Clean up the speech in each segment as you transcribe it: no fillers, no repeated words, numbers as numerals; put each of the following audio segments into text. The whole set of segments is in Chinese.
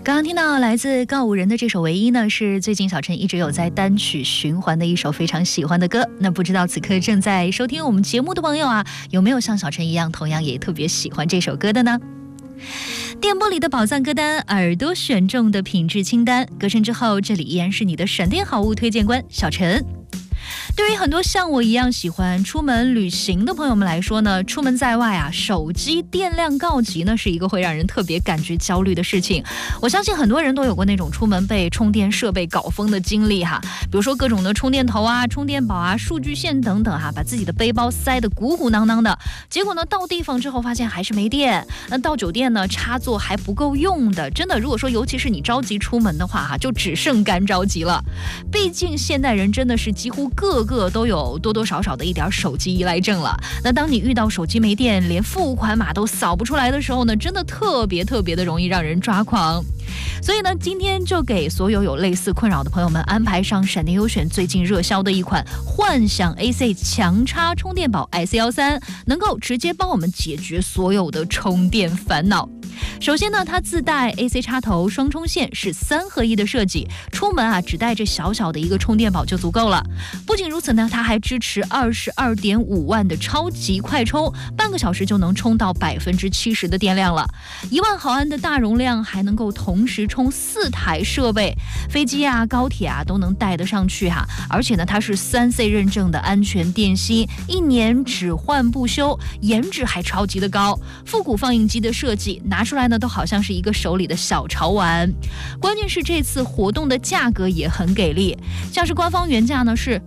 刚刚听到来自告五人的这首《唯一》呢，是最近小陈一直有在单曲循环的一首非常喜欢的歌。那不知道此刻正在收听我们节目的朋友啊，有没有像小陈一样同样也特别喜欢这首歌的呢？电波里的宝藏歌单，耳朵选中的品质清单。歌声之后，这里依然是你的闪电好物推荐官小陈。对于很多像我一样喜欢出门旅行的朋友们来说呢，出门在外啊，手机电量告急呢，是一个会让人特别感觉焦虑的事情。我相信很多人都有过那种出门被充电设备搞疯的经历哈，比如说各种的充电头啊、充电宝啊、数据线等等哈，把自己的背包塞得鼓鼓囊囊的，结果呢到地方之后发现还是没电，那到酒店呢插座还不够用的，真的如果说尤其是你着急出门的话哈，就只剩干着急了。毕竟现代人真的是几乎个个都有多多少少的一点手机依赖症了。那当你遇到手机没电，连付款码都扫不出来的时候呢，真的特别的容易让人抓狂。所以呢，今天就给所有类似困扰的朋友们安排上闪电优选最近热销的一款幻想 AC 强插充电宝 IC13， 能够直接帮我们解决所有的充电烦恼。首先呢，它自带 AC 插头双充线，是3合1的设计，出门啊只带着小小的一个充电宝就足够了。不仅如此呢，它还支持22.5万的超级快充，半个小时就能充到70%的电量了。1万毫安的大容量，还能够同时充4台设备，飞机啊、高铁啊都能带得上去哈。而且呢，它是3C 认证的安全电芯，1年只换不修，颜值还超级的高。复古放映机的设计，拿出来呢都好像是一个手里的小潮玩。关键是这次活动的价格也很给力，像是官方原价呢是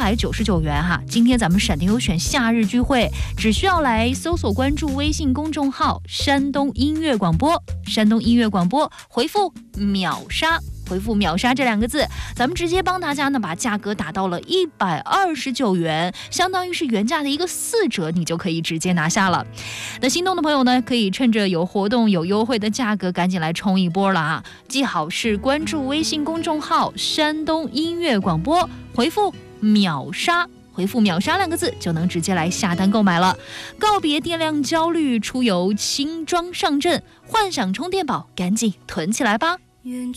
299元哈，今天咱们闪电优选夏日聚会，只需要来搜索关注微信公众号山东音乐广播，山东音乐广播，回复秒杀，回复秒杀这2个字，咱们直接帮大家呢把价格打到了129元，相当于是原价的一个4折，你就可以直接拿下了。那心动的朋友呢，可以趁着有活动有优惠的价格赶紧来冲一波了啊！记好是关注微信公众号山东音乐广播，回复秒杀，回复秒杀2个字就能直接来下单购买了。告别电量焦虑，出游轻装上阵，幻想充电宝赶紧囤起来吧。远